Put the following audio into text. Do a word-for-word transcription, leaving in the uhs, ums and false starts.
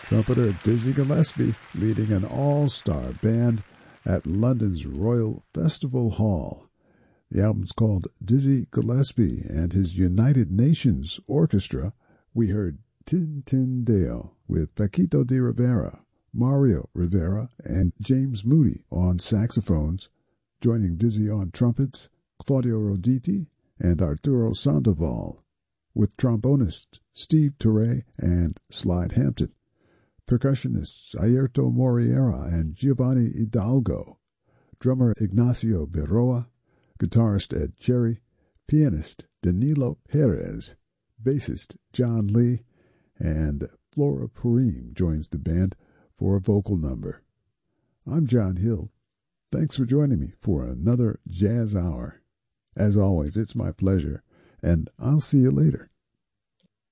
Trumpeter Dizzy Gillespie leading an all-star band at London's Royal Festival Hall. The album's called Dizzy Gillespie and his United Nations Orchestra. We heard Tin Tin Deo with Paquito de Rivera, Mario Rivera, and James Moody on saxophones, joining Dizzy on trumpets, Claudio Roditi, and Arturo Sandoval, with trombonist Steve Turre and Slide Hampton, percussionists Ayrto Moriera and Giovanni Hidalgo, drummer Ignacio Berroa, guitarist Ed Cherry, pianist Danilo Perez, bassist John Lee, and Flora Purim joins the band for a vocal number. I'm John Hill. Thanks for joining me for another Jazz Hour. As always, it's my pleasure, and I'll see you later.